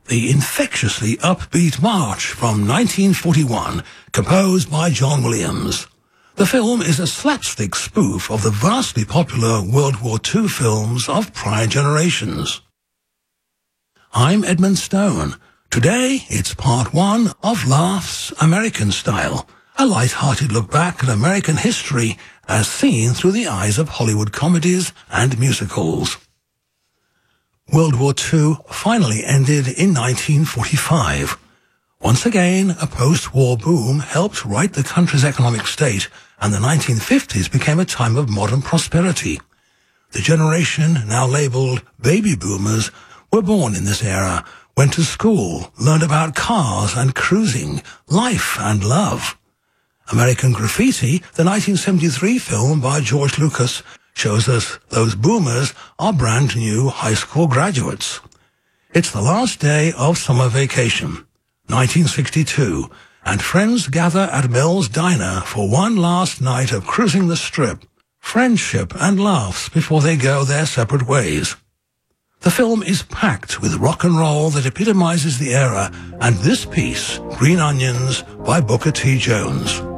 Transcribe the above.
the infectiously upbeat march from 1941, composed by John Williams. The film is a slapstick spoof of the vastly popular World War II films of prior generations. I'm Edmund Stone. Today, it's part one of Laughs American Style, a light-hearted look back at American history as seen through the eyes of Hollywood comedies and musicals. World War II finally ended in 1945. Once again, a post-war boom helped right the country's economic state, and the 1950s became a time of modern prosperity. The generation, now labeled baby boomers, were born in this era, went to school, learned about cars and cruising, life and love. American Graffiti, the 1973 film by George Lucas, shows us those boomers are brand new high school graduates. It's the last day of summer vacation, 1962, and friends gather at Mel's Diner for one last night of cruising the Strip, friendship and laughs before they go their separate ways. The film is packed with rock and roll that epitomizes the era, and this piece, Green Onions by Booker T. Jones.